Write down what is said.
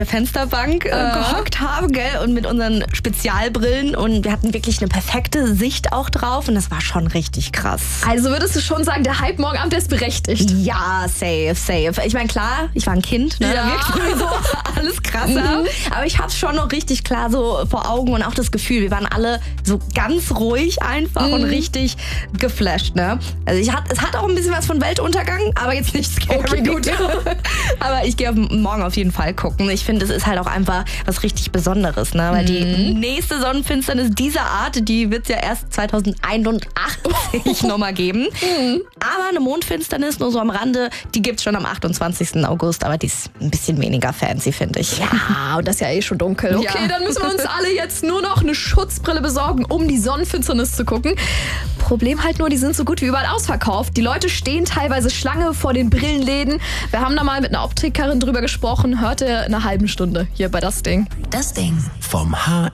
Fensterbank gehockt haben, gell, und mit unseren Spezialbrillen, und wir hatten wirklich eine perfekte Sicht auch drauf, und das war schon richtig krass. Also würdest du schon sagen, der Hype morgen Abend ist berechtigt? Ja, safe. Ich meine, klar, ich war ein Kind, ne? Ja. Da wirkt sowieso alles krasser, aber ich hab's schon noch richtig klar so vor Augen und auch das Gefühl, wir waren alle so ganz ruhig einfach und richtig geflasht, ne? Also es hat auch ein bisschen was von Weltuntergang, aber jetzt nicht scary. Okay, gut. Aber ich gehe morgen auf jeden Fall gucken. Ich finde, es ist halt auch einfach was richtig Besonderes, ne? Weil die nächste Sonnenfinsternis dieser Art, die wird es ja erst 2081 nochmal geben. Aber eine Mondfinsternis, nur so am Rande, die gibt's schon am 28. August, aber die ist ein bisschen weniger fancy, finde ich. Ja, und das ist ja eh schon dunkel. Okay, Ja. dann müssen wir uns alle jetzt nur noch eine Schutzbrille besorgen, um die Sonnenfinsternis zu gucken. Problem halt nur, die sind so gut wie überall ausverkauft. Die Leute stehen teilweise Schlange vor den Brillenläden. Wir haben da mal mit einer Optikerin drüber gesprochen. Hört ihr in einer halben Stunde hier bei Das Ding. Das Ding. Vom HR